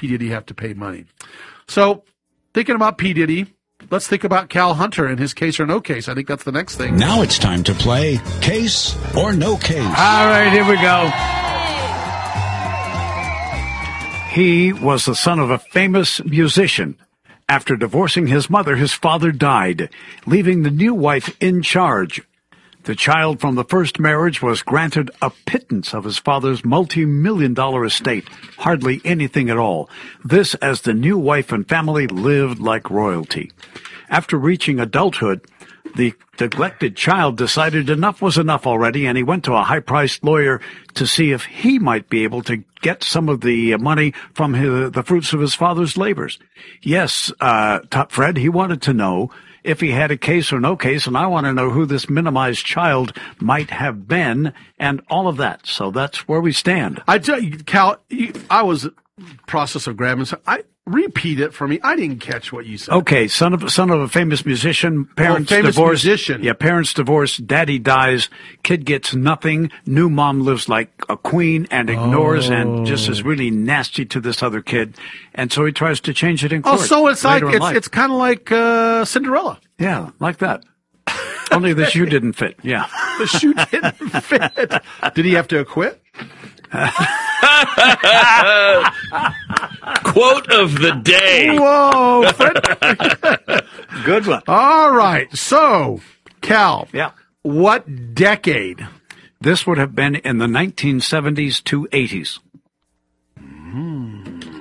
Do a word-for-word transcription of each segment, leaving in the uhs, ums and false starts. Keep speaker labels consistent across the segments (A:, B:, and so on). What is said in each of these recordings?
A: P. Diddy have to pay money? So, thinking about P. Diddy, let's think about Cal Hunter and his case or no case. I think that's the next thing.
B: Now it's time to play Case or No Case.
C: All right, here we go. He was the son of a famous musician. After divorcing his mother, his father died, leaving the new wife in charge. The child from the first marriage was granted a pittance of his father's multi-million dollar estate, hardly anything at all. This as the new wife and family lived like royalty. After reaching adulthood, the neglected child decided enough was enough already, and he went to a high-priced lawyer to see if he might be able to get some of the money from his, the fruits of his father's labors. Yes, uh, Top Fred, he wanted to know if he had a case or no case, and I want to know who this minimized child might have been, and all of that. So that's where we stand.
A: I tell you, Cal, you, I was in the process of grabbing, so I repeat it for me. I didn't catch what you said.
C: Okay, son of son of a famous musician, parents
A: oh, famous
C: divorced.
A: Musician.
C: Yeah, parents divorced, daddy dies, kid gets nothing, new mom lives like a queen and ignores
A: oh.
C: and just is really nasty to this other kid, and so he tries to change it in court.
A: Oh, so it's like it's
C: life.
A: it's kind of like uh, Cinderella.
C: Yeah, like that. Only the shoe didn't fit. Yeah,
A: the shoe didn't fit. Did he have to acquit?
D: Quote of the day.
A: Whoa.
C: Good one.
A: All right. So, Cal.
C: Yeah.
A: What decade?
C: This would have been in the nineteen seventies to eighties.
A: Hmm.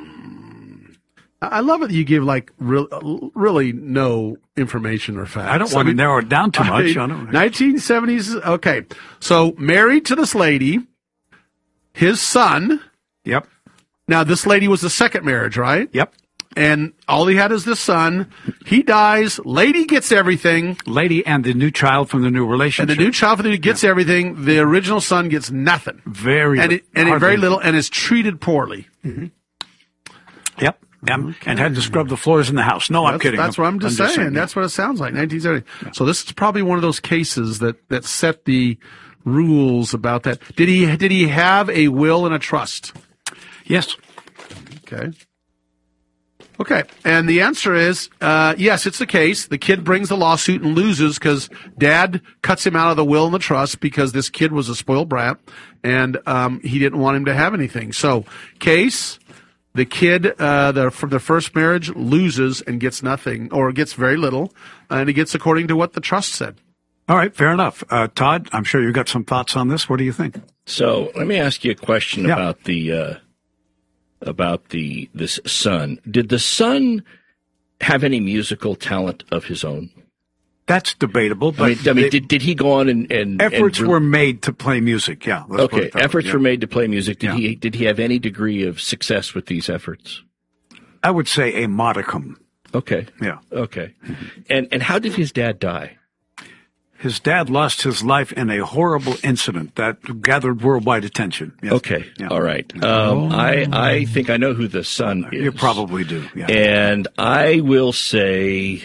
A: I love it that you give, like, re- really no information or facts.
C: I don't want I mean, to narrow it down too much.
A: I mean,
C: I don't.
A: nineteen seventies. Okay. So, married to this lady. His son.
C: Yep.
A: Now, this lady was the second marriage, right?
C: Yep.
A: And all he had is this son. He dies. Lady gets everything.
C: Lady and the new child from the new relationship.
A: And the new child from the new gets yep. everything. The original son gets nothing.
C: Very
A: and it, and it very little, and is treated poorly.
C: Mm-hmm. Yep. And, okay. and had to scrub the floors in the house. No,
A: that's,
C: I'm kidding.
A: That's what I'm just, I'm saying. just saying. That's what it sounds like. nineteen seventy. Yeah. So this is probably one of those cases that, that set the rules about that. Did he did he have a will and a trust?
C: Yes.
A: Okay. Okay. And the answer is uh, yes, it's the case. The kid brings the lawsuit and loses because dad cuts him out of the will and the trust because this kid was a spoiled brat and um, he didn't want him to have anything. So, case, the kid uh, the, from the first marriage loses and gets nothing or gets very little, and he gets according to what the trust said.
C: All right, fair enough. Uh, Todd, I'm sure you got some thoughts on this. What do you think?
D: So let me ask you a question
C: yeah.
D: about the uh, about the this son. Did the son have any musical talent of his own?
C: That's debatable. But
D: I mean, I mean they, did did he go on and, and
C: efforts
D: and,
C: were made to play music? Yeah.
D: Okay, efforts
C: yeah.
D: were made to play music. Did
C: yeah.
D: he did he have any degree of success with these efforts?
C: I would say a modicum.
D: Okay.
C: Yeah.
D: Okay. And and how did his dad die?
C: His dad lost his life in a horrible incident that gathered worldwide attention. Yes.
D: Okay.
C: Yeah.
D: All right. Um, I, I think I know who the son is.
C: You probably do. Yeah.
D: And I will say,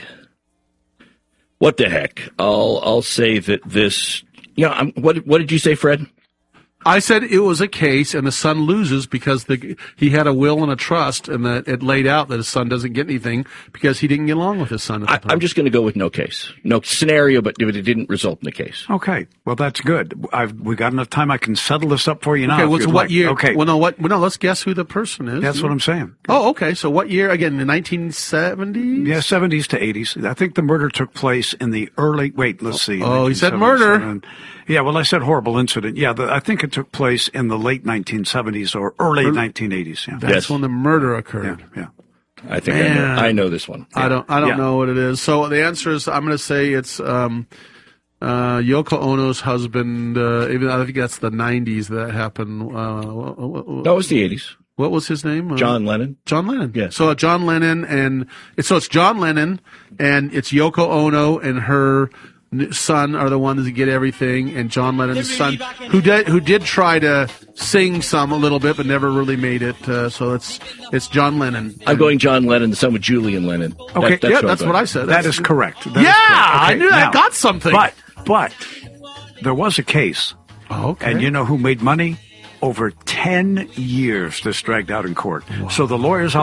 D: what the heck? I'll I'll say that this. You know, I'm, what what did you say, Fred?
A: I said it was a case, and the son loses because the, he had a will and a trust, and that it laid out that his son doesn't get anything because he didn't get along with his son at the
D: I,
A: time.
D: I'm just going to go with no case. No scenario, but it didn't result in the case.
C: Okay. Well, that's good. I've we got enough time. I can settle this up for you now.
A: Okay, well, so what
C: like.
A: year?
C: Okay.
A: Well, no, what, well, no, let's guess who the person is.
C: That's what I'm saying.
A: Oh, okay. So what year? Again, the nineteen seventies?
C: Yeah, seventies to eighties. I think the murder took place in the early, wait, let's see.
A: Oh, he said murder.
C: Yeah, well, I said horrible incident. Yeah, the, I think it took place in the late nineteen seventies or early, early nineteen eighties. Yeah.
A: That's
D: yes.
A: when the murder occurred.
C: Yeah. yeah.
D: I think I know, I know this one.
A: Yeah. I don't. I don't
C: yeah.
A: know what it is. So the answer is, I'm going to say it's um, uh, Yoko Ono's husband. Uh, even I think that's the nineties that happened. Uh,
D: that was the eighties.
A: What was his name? Uh,
D: John Lennon.
A: John Lennon.
D: Yes.
A: So uh, John Lennon and it's, so it's John Lennon and it's Yoko Ono and her son are the ones that get everything, and John Lennon's son, who did who did try to sing some a little bit, but never really made it. Uh, so it's it's John Lennon.
D: I'm going John Lennon, the son with Julian Lennon.
A: Okay,
D: that, that's
A: yeah,
D: what
A: that's what I said.
C: That
A: that's,
C: is correct. That
A: yeah,
C: is correct. Okay,
A: I knew that.
C: now,
A: I got something.
C: But but there was a case,
A: oh, okay.
C: and you know who made money? Over ten years this dragged out in court. Wow. So the lawyers